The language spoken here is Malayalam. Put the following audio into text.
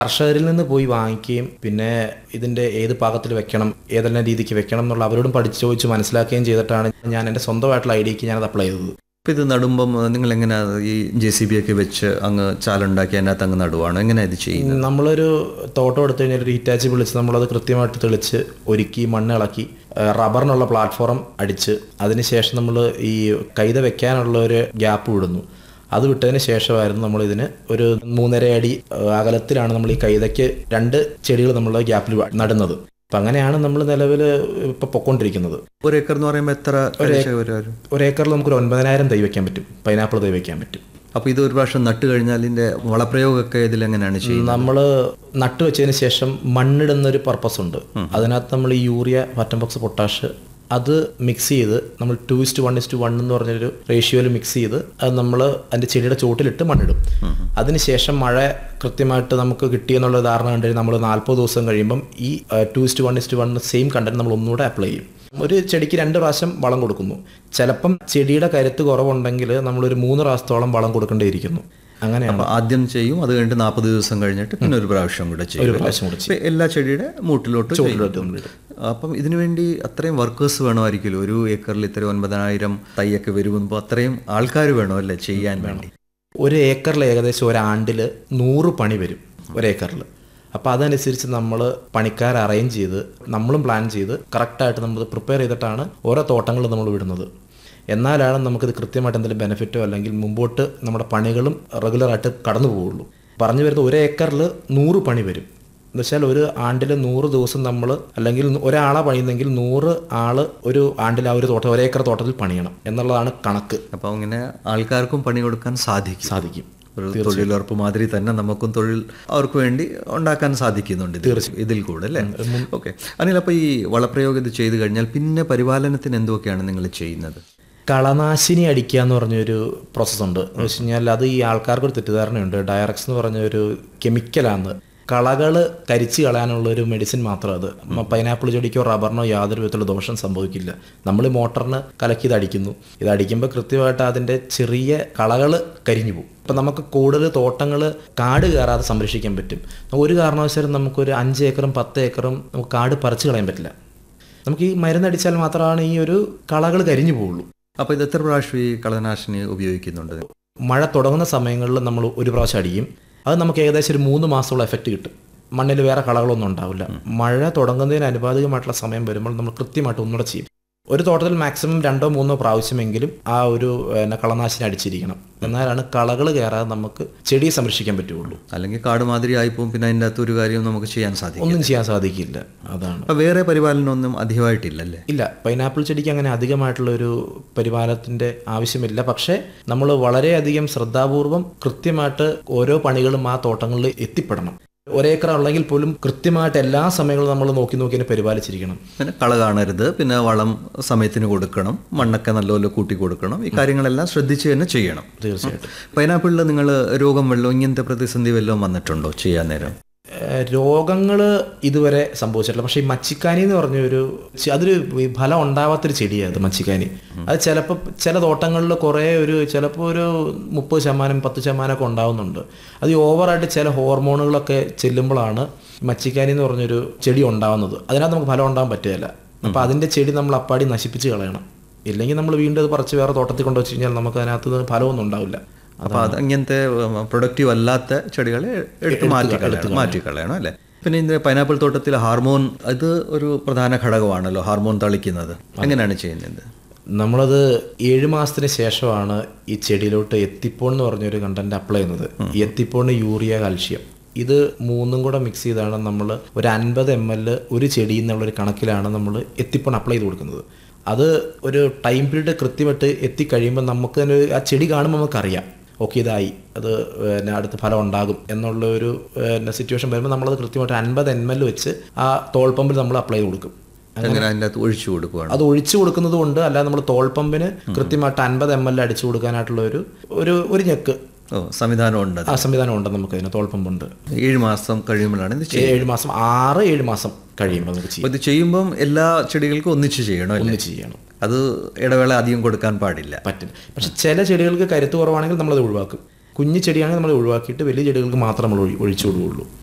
കർഷകരിൽ നിന്ന് പോയി വാങ്ങിക്കുകയും പിന്നെ ഇതിൻ്റെ ഏത് പാകത്തിൽ വെക്കണം, ഏതെല്ലാം രീതിക്ക് വെക്കണം എന്നുള്ള അവരോടും പഠിച്ച് ചോദിച്ച് മനസ്സിലാക്കുകയും ചെയ്തിട്ടാണ് ഞാൻ എൻ്റെ സ്വന്തമായിട്ടുള്ള ഐഡിയക്ക് ഞാനത് അപ്ലൈ ചെയ്തത്. അപ്പോൾ ഇത് നടുമ്പം നിങ്ങൾ എങ്ങനെയാണ് ഈ JCB ഒക്കെ വെച്ച് അങ്ങ് ചാലുണ്ടാക്കി അതിനകത്ത് അങ്ങ് നടുവാണോ, എങ്ങനെയാണ് ഇത് ചെയ്യുന്നത്? നമ്മളൊരു തോട്ടം എടുത്തു കഴിഞ്ഞാൽ ഒരു ഹിറ്റാച്ചി വിളിച്ച് നമ്മളത് കൃത്യമായിട്ട് തെളിച്ച് ഒരുക്കി മണ്ണ് ഇളക്കി റബ്ബറിനുള്ള പ്ലാറ്റ്ഫോം അടിച്ച് അതിനുശേഷം നമ്മൾ ഈ കൈത വെക്കാനുള്ള ഒരു ഗ്യാപ്പ് വിടുന്നു. അത് വിട്ടതിന് ശേഷമായിരുന്നു നമ്മളിതിന് ഒരു 3.5 അടി അകലത്തിലാണ് നമ്മൾ ഈ കൈതയ്ക്ക് 2 ചെടികൾ നമ്മൾ ഗ്യാപ്പിൽ നടുന്നത്. അപ്പം അങ്ങനെയാണ് നമ്മൾ നിലവിൽ ഇപ്പോൾ പൊക്കോണ്ടിരിക്കുന്നത്. 1 ഏക്കർ എന്ന് പറയുമ്പോൾ എത്ര? 1 ഏക്കറിൽ നമുക്കൊരു 9,000 തൈ വയ്ക്കാൻ പറ്റും, പൈനാപ്പിൾ തൈ വയ്ക്കാൻ പറ്റും. അപ്പോൾ ഇത് ഒരു പ്രാവശ്യം നട്ട് കഴിഞ്ഞാൽ ഇതിൻ്റെ വളപ്രയോഗമൊക്കെ ഇതിലെങ്ങനെയാണ് ചെയ്യുന്നത്? നമ്മൾ നട്ട് വെച്ചതിന് ശേഷം മണ്ണിടുന്നൊരു പർപ്പസ് ഉണ്ട്. അതിനകത്ത് നമ്മൾ ഈ യൂറിയ, ഫാറ്റംബോക്സ്, പൊട്ടാഷ് അത് മിക്സ് ചെയ്ത് നമ്മൾ 2:1:1 എന്ന് പറഞ്ഞൊരു റേഷ്യോയിൽ മിക്സ് ചെയ്ത് അത് നമ്മൾ അതിൻ്റെ ചെടിയുടെ ചോട്ടിലിട്ട് മണ്ണിടും. അതിനുശേഷം മഴ കൃത്യമായിട്ട് നമുക്ക് കിട്ടിയെന്നുള്ള ധാരണ കണ്ടു നമ്മൾ 40 ദിവസം കഴിയുമ്പം ഈ 2:1:1 സെയിം കണ്ടന്റ് നമ്മൾ ഒന്നുകൂടെ അപ്ലൈ ചെയ്യും. ഒരു ചെടിക്ക് 2 പ്രാവശ്യം വളം കൊടുക്കുന്നു. ചിലപ്പം ചെടിയുടെ കരുത്ത് കുറവുണ്ടെങ്കിൽ നമ്മളൊരു 3 പ്രാവശ്യത്തോളം വളം കൊടുക്കേണ്ടിയിരിക്കുന്നു. അങ്ങനെയാണ് ആദ്യം ചെയ്യും, അത് കഴിഞ്ഞിട്ട് 40 ദിവസം കഴിഞ്ഞിട്ട് പിന്നെ ഒരു പ്രാവശ്യം കൂടെ ചെയ്യും. എല്ലാ ചെടിയുടെ മൂട്ടിലോട്ട്. അപ്പം ഇതിനു വേണ്ടി അത്രയും വർക്കേഴ്സ് വേണമായിരിക്കുമല്ലോ. 1 ഏക്കറിൽ ഇത്ര 9,000 തൈയൊക്കെ വരുമ്പോൾ അത്രയും ആൾക്കാർ വേണോ അല്ലേ ചെയ്യാൻ വേണ്ടി? 1 ഏക്കറിൽ ഏകദേശം ഒരാണ്ടിൽ 100 പണി വരും 1 ഏക്കറിൽ. അപ്പോൾ അതനുസരിച്ച് നമ്മൾ പണിക്കാരെ അറേഞ്ച് ചെയ്ത് നമ്മളും പ്ലാൻ ചെയ്ത് കറക്റ്റായിട്ട് നമ്മൾ പ്രിപ്പയർ ചെയ്തിട്ടാണ് ഓരോ തോട്ടങ്ങൾ നമ്മൾ വിടുന്നത്. എന്നാലാണ് നമുക്കിത് കൃത്യമായിട്ട് എന്തെങ്കിലും ബെനിഫിറ്റോ അല്ലെങ്കിൽ മുമ്പോട്ട് നമ്മുടെ പണികളും റെഗുലറായിട്ട് കടന്നു പോവുള്ളൂ. പറഞ്ഞു വരുന്നത് 1 ഏക്കറിൽ 100 പണി വരും എന്ന് വെച്ചാൽ ഒരു ആണ്ടിൽ 100 ദിവസം നമ്മൾ അല്ലെങ്കിൽ ഒരാളെ പണിയുന്നെങ്കിൽ 100 ആള് ഒരു ആണ്ടിൽ ആ ഒരു തോട്ടം 1 ഏക്കർ തോട്ടത്തിൽ പണിയണം എന്നുള്ളതാണ് കണക്ക്. അപ്പോൾ അങ്ങനെ ആൾക്കാർക്കും പണി കൊടുക്കാൻ സാധിക്കും. ഒരു തൊഴിലുറപ്പ് മാതിരി തന്നെ നമുക്കും തൊഴിൽ അവർക്ക് വേണ്ടി ഉണ്ടാക്കാൻ സാധിക്കുന്നുണ്ട് ഇതിൽ കൂടെ അല്ലേ? ഓക്കെ അനിൽ, അപ്പോൾ ഈ വളപ്രയോഗം ഇത് ചെയ്ത് കഴിഞ്ഞാൽ പിന്നെ പരിപാലനത്തിന് എന്തൊക്കെയാണ് നിങ്ങൾ ചെയ്യുന്നത്? കളനാശിനി അടിക്കുക എന്ന് പറഞ്ഞൊരു പ്രോസസ്സുണ്ട്. എന്ന് വെച്ച് കഴിഞ്ഞാൽ അത് ഈ ആൾക്കാർക്കൊരു തെറ്റിദ്ധാരണയുണ്ട്. ഡയറക്സ് എന്ന് പറഞ്ഞൊരു കെമിക്കലാണ്. കളകൾ കരിച്ച് കളയാനുള്ളൊരു മെഡിസിൻ മാത്രം അത്. പൈനാപ്പിൾ ചെടിക്കോ റബ്ബറിനോ യാതൊരു വിധത്തിലുള്ള ദോഷം സംഭവിക്കില്ല. നമ്മൾ മോട്ടറിന് കലക്കി ഇത് അടിക്കുന്നു. ഇത് അടിക്കുമ്പോൾ കൃത്യമായിട്ട് അതിൻ്റെ ചെറിയ കളകൾ കരിഞ്ഞു പോകും. അപ്പം നമുക്ക് കൂടുതൽ തോട്ടങ്ങൾ കാട് കയറാതെ സംരക്ഷിക്കാൻ പറ്റും. ഒരു കാരണവശാലും നമുക്കൊരു 5 ഏക്കറും 10 ഏക്കറും നമുക്ക് കാട് പറിച്ച് കളയാൻ പറ്റില്ല. നമുക്ക് ഈ മരുന്നടിച്ചാൽ മാത്രമാണ് ഈ ഒരു കളകൾ കരിഞ്ഞു പോവുള്ളൂ. അപ്പോൾ ഇത് എത്ര പ്രാവശ്യം ഈ കളനാശിനി ഉപയോഗിക്കുന്നുണ്ട്? മഴ തുടങ്ങുന്ന സമയങ്ങളിൽ നമ്മൾ 1 പ്രാവശ്യം അടിക്കും. അത് നമുക്ക് ഏകദേശം ഒരു 3 മാസമുള്ള എഫക്റ്റ് കിട്ടും. മണ്ണിൽ വേറെ കളകളൊന്നും ഉണ്ടാവില്ല. മഴ തുടങ്ങുന്നതിന് അനുപാതികമായിട്ടുള്ള സമയം വരുമ്പോൾ നമ്മൾ കൃത്യമായിട്ട് ഒന്നുകൂടെ ചെയ്യും. ഒരു തോട്ടത്തിൽ മാക്സിമം 2-3 പ്രാവശ്യമെങ്കിലും ആ ഒരു കളനാശിനി അടിച്ചിരിക്കണം. എന്നാലാണ് കളകൾ കയറാതെ നമുക്ക് ചെടിയെ സംരക്ഷിക്കാൻ പറ്റുള്ളൂ. അല്ലെങ്കിൽ കാട് മാതിരി ആയിപ്പോവും, പിന്നെ അതിൻ്റെ അകത്ത് ഒരു കാര്യം നമുക്ക് ഒന്നും ചെയ്യാൻ സാധിക്കില്ല. അതാണ്. വേറെ പരിപാലനമൊന്നും അധികമായിട്ടില്ലല്ലേ? ഇല്ല, പൈനാപ്പിൾ ചെടിക്ക് അങ്ങനെ അധികമായിട്ടുള്ളൊരു പരിപാലനത്തിൻ്റെ ആവശ്യമില്ല. പക്ഷേ നമ്മൾ വളരെയധികം ശ്രദ്ധാപൂർവം കൃത്യമായിട്ട് ഓരോ പണികളും ആ തോട്ടങ്ങളിൽ എത്തിപ്പെടണം. 1 ഏക്കർ ഉണ്ടെങ്കിൽ പോലും കൃത്യമായിട്ട് എല്ലാ സമയങ്ങളും നമ്മൾ നോക്കി തന്നെ പരിപാലിച്ചിരിക്കണം. പിന്നെ കള കാണരുത്, പിന്നെ വളം സമയത്തിന് കൊടുക്കണം, മണ്ണൊക്കെ നല്ലപോലെ കൂട്ടി കൊടുക്കണം. ഈ കാര്യങ്ങളെല്ലാം ശ്രദ്ധിച്ച് തന്നെ ചെയ്യണം. തീർച്ചയായിട്ടും. പൈനാപ്പിളിൽ നിങ്ങൾ രോഗം വല്ലതും ഇങ്ങനത്തെ പ്രതിസന്ധി വല്ലതും വന്നിട്ടുണ്ടോ ചെയ്യാൻ നേരം? രോഗങ്ങൾ ഇതുവരെ സംഭവിച്ചിട്ടില്ല. പക്ഷേ ഈ മച്ചിക്കാനി എന്ന് പറഞ്ഞൊരു അതൊരു ഫലം ഉണ്ടാവാത്തൊരു ചെടിയാണ് മച്ചിക്കാനി. അത് ചിലപ്പോൾ ചില തോട്ടങ്ങളിൽ കുറേ ചിലപ്പോൾ ഒരു 30%, 10% ഒക്കെ ഉണ്ടാവുന്നുണ്ട്. അത് ഈ ഓവറായിട്ട് ചില ഹോർമോണുകളൊക്കെ ചെല്ലുമ്പോഴാണ് മച്ചിക്കാനി എന്ന് പറഞ്ഞൊരു ചെടി ഉണ്ടാവുന്നത്. അതിനകത്ത് നമുക്ക് ഫലം ഉണ്ടാകാൻ പറ്റുകയില്ല. അപ്പോൾ അതിൻ്റെ ചെടി നമ്മൾ അപ്പാടി നശിപ്പിച്ച് കളയണം. ഇല്ലെങ്കിൽ നമ്മൾ വീണ്ടും അത് പറിച്ച് വേറെ തോട്ടത്തിൽ കൊണ്ടുവച്ച് കഴിഞ്ഞാൽ നമുക്ക് അതിനകത്ത് ഫലമൊന്നും ഉണ്ടാവില്ല. അപ്പോൾ അത് അങ്ങനത്തെ പ്രൊഡക്റ്റീവ് അല്ലാത്ത ചെടികളെ മാറ്റിക്കളയണം അല്ലേ? പിന്നെ ഇതിൻ്റെ പൈനാപ്പിൾ തോട്ടത്തിൽ ഹാർമോൺ അത് ഒരു പ്രധാന ഘടകമാണല്ലോ, ഹാർമോൺ തളിക്കുന്നത്. എങ്ങനെയാണ് ചെയ്യുന്നത്? നമ്മളത് 7 മാസത്തിന് ശേഷമാണ് ഈ ചെടിയിലോട്ട് എത്തിപ്പോൺ എന്ന് പറഞ്ഞൊരു കണ്ടന്റ് അപ്ലൈ ചെയ്യുന്നത്. ഈ എത്തിപ്പോണ് യൂറിയ, കാൽഷ്യം ഇത് 3ഉം കൂടെ മിക്സ് ചെയ്താണ് നമ്മൾ ഒരു 50 ml ഒരു ചെടിയിൽ നിന്നുള്ളൊരു കണക്കിലാണ് നമ്മൾ എത്തിപ്പോൺ അപ്ലൈ ചെയ്ത് കൊടുക്കുന്നത്. അത് ഒരു ടൈം പീരീഡ് കൃത്യമായിട്ട് എത്തിക്കഴിയുമ്പോൾ നമുക്ക് തന്നെ ആ ചെടി കാണുമ്പോൾ നമുക്കറിയാം ഓക്കെ ഇതായി, അത് അടുത്ത ഫലം ഉണ്ടാകും എന്നുള്ള ഒരു സിറ്റുവേഷൻ വരുമ്പോൾ നമ്മളത് കൃത്യമായിട്ട് 50 ml വെച്ച് ആ തോൾ പമ്പിൽ നമ്മൾ അപ്ലൈ ചെയ്ത് കൊടുക്കും. ഒഴിച്ചു കൊടുക്കുകയാണ്. അത് ഒഴിച്ചു കൊടുക്കുന്നത് കൊണ്ട് അല്ലാതെ നമ്മൾ തോൾ പമ്പിന് കൃത്യമായിട്ട് 50 ml അടിച്ചു കൊടുക്കാനായിട്ടുള്ള ഒരു ഞെക്ക് സംവിധാനമുണ്ട്. ആ സംവിധാനം ഉണ്ട് നമുക്ക്. അതിന് തോൾ പമ്പുണ്ട്. 7 മാസം കഴിയുമ്പോഴാണ് 7 മാസം 6-7 മാസം കഴിയുമ്പോൾ നമുക്ക് ചെയ്യും. ഇത് ചെയ്യുമ്പം എല്ലാ ചെടികൾക്കും ഒന്നിച്ച് ചെയ്യണം. അത് ഇടവേള അധികം കൊടുക്കാൻ പറ്റില്ല. പക്ഷെ ചില ചെടികൾക്ക് കരുത്ത് കുറവാണെങ്കിൽ നമ്മളത് ഒഴിവാക്കും. കുഞ്ഞു ചെടിയാണെങ്കിൽ നമ്മൾ ഒഴിവാക്കിയിട്ട് വലിയ ചെടികൾക്ക് മാത്രം നമ്മൾ ഒഴിച്ചു കൊടുക്കുകയുള്ളൂ.